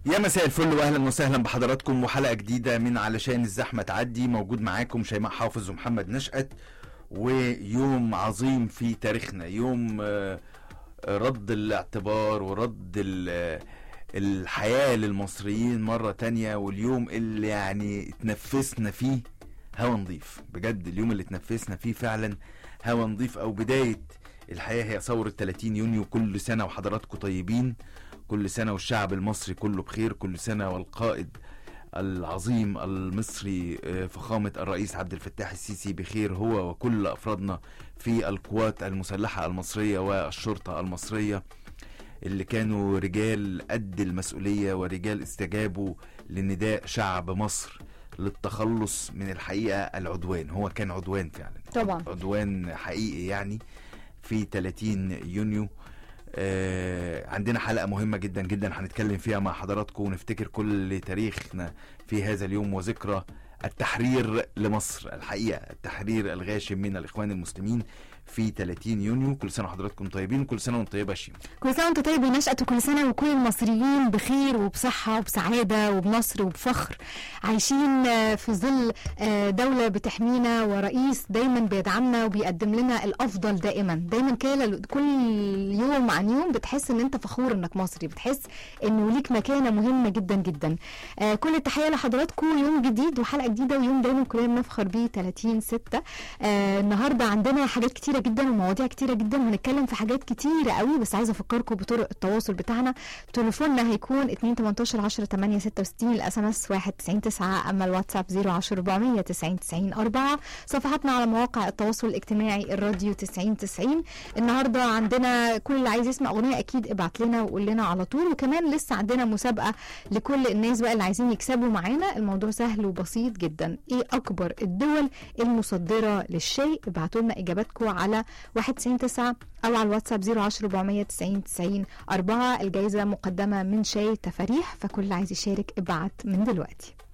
يا مساء الفل واهلا وسهلا بحضراتكم وحلقه جديده من علشان الزحمه تعدي. موجود معاكم شيماء حافظ ومحمد نشأت، ويوم عظيم في تاريخنا، يوم رد الاعتبار ورد الحياه للمصريين مره تانية، واليوم اللي يعني اتنفسنا فيه هوا نضيف بجد. اليوم اللي اتنفسنا فيه فعلا هوا نضيف، او بدايه الحياه هي ثوره 30 يونيو. كل سنه وحضراتكم طيبين، كل سنة والشعب المصري كله بخير، كل سنة والقائد العظيم المصري فخامة الرئيس عبد الفتاح السيسي بخير، هو وكل أفرادنا في القوات المسلحة المصرية والشرطة المصرية اللي كانوا رجال قد المسؤولية ورجال استجابوا لنداء شعب مصر للتخلص من الحقيقة العدوان. هو كان عدوان فعلا طبعا، عدوان حقيقي يعني في 30 يونيو. عندنا حلقة مهمة جدا جدا هنتكلم فيها مع حضراتكم ونفتكر كل تاريخنا في هذا اليوم وذكرى التحرير لمصر، الحقيقة التحرير الغاشم من الإخوان المسلمين في 30 يونيو. كل سنة وحضراتكم طيبين، كل سنة وانت طيبة شيم. كل سنة وانت طيب ونشأت، وكل سنة وكل المصريين بخير وبصحة وبسعادة وبنصر وبفخر، عايشين في ظل دولة بتحمينا ورئيس دايما بيدعمنا وبيقدم لنا الأفضل دائما. دايما كل يوم عن يوم بتحس ان انت فخور انك مصري، بتحس انه ليك مكانة مهمة جدا جدا. كل التحية لحضراتكم، يوم جديد وحلقة جديدة ويوم دايما كلنا بنفخر بيه 30/6. النهاردة عندنا حاجات كتيرة جدا ومواضيع كتيرة جدا، وهنتكلم في حاجات كتيرة قوي، بس عايزة افكركم بطرق التواصل بتاعنا. تليفوننا هيكون 218-10-866، الاس ام اس 199، اما الواتساب 010-490-90-4. صفحاتنا على مواقع التواصل الاجتماعي الراديو 9090. النهارده عندنا كل اللي عايز يسمع اغنية اكيد ابعت لنا وقول لنا على طول، وكمان لسه عندنا مسابقة لكل الناس بقى اللي عايزين يكسبوا معانا. الموضوع سهل وبسيط جدا. ايه اكبر الدول المصدرة للشاي؟ ابعتوا لنا اجاباتكم على 199 او على الواتساب 010-490-90-4. الجائزة مقدمة من شاي تفاريح، فكل عايز يشارك ابعت من دلوقتي.